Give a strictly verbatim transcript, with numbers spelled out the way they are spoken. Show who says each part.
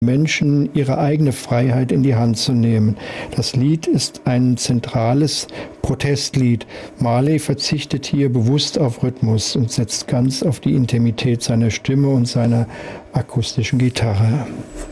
Speaker 1: Menschen ihre eigene Freiheit in die Hand zu nehmen. Das Lied ist ein zentrales Protestlied. Marley verzichtet hier bewusst auf Rhythmus und setzt ganz auf die Intimität seiner Stimme und seiner akustischen Gitarre.